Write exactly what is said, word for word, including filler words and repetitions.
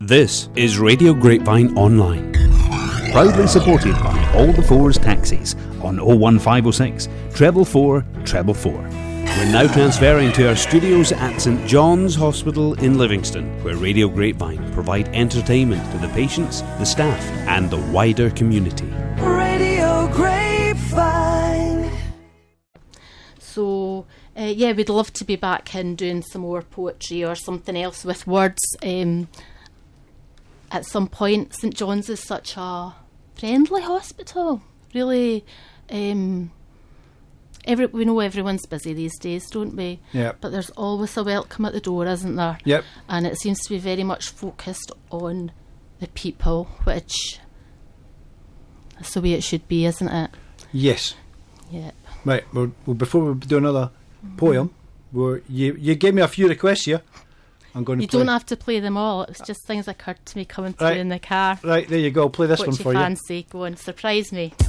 This is Radio Grapevine Online, proudly supported by All the Fours Taxis on oh one five oh six, treble four, treble four. We're now transferring to our studios at St John's Hospital in Livingston, where Radio Grapevine provide entertainment to the patients, the staff and the wider community. Radio Grapevine. So, uh, yeah, we'd love to be back in doing some more poetry or something else with words. Um, at some point, St John's is such a friendly hospital. Really, um, every we know everyone's busy these days, don't we? Yeah. But there's always a welcome at the door, isn't there? Yep. And it seems to be very much focused on the people, which is the way it should be, isn't it? Yes. Yeah. Right. Well, well before we do another mm-hmm. poem, well, you you gave me a few requests here. I'm going to you play. don't have to play them all. It was just things occurred to me coming through right. in the car. Right, there you go. Play this what one you for fancy? you. Go on, surprise me.